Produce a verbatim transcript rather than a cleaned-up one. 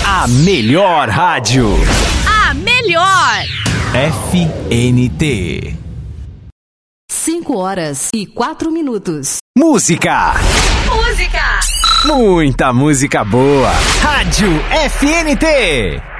A melhor rádio. A melhor. F N T. Cinco horas e quatro minutos. Música. Música. Muita música boa. Rádio F N T.